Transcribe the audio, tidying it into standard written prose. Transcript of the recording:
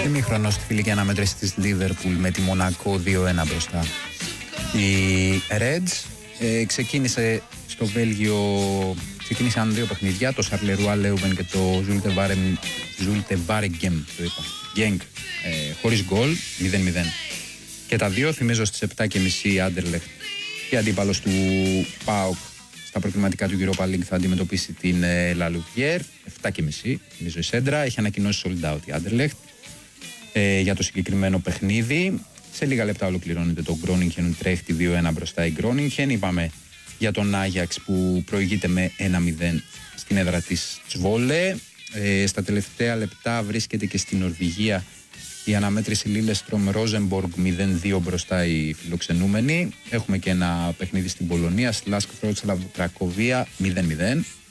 Ημίχρονο στη φιλική αναμέτρηση της Λίβερπουλ με τη Μονακό 2-1 μπροστά. Η Reds ξεκίνησαν δύο παιχνίδια, το Σαρλερουά Λέουβεν και το Ζούλτεβάρεγκεμ, το είπα, Γκένγκ, χωρίς γκολ, 0-0. Και τα δύο, θυμίζω, στις 7.30 η Άντερλεχτ και αντίπαλος του ΠΑΟΚ στα προκριματικά του Europa League θα αντιμετωπίσει την Λαλουβιέρ, 7.30, θυμίζω η Σέντρα, έχει ανακοινώσει sold out η Άντερλεχτ για το συγκεκριμένο παιχνίδι. Σε λίγα λεπτά ολοκληρώνεται το Γκρόνιγχεν, τρέχει 2-1 μπροστά η Γκρόνιγχεν. Είπαμε για τον Άγιαξ που προηγείται με 1-0 στην έδρα της Τσβόλε. Στα τελευταία λεπτά βρίσκεται και στην Νορβηγία η αναμέτρηση Λίλεστρομ Ρόζενμποργκ 0-2 μπροστά οι φιλοξενούμενοι. Έχουμε και ένα παιχνίδι στην Πολωνία, Σλάσκ Βρότσλαβ Κρακοβία 0-0.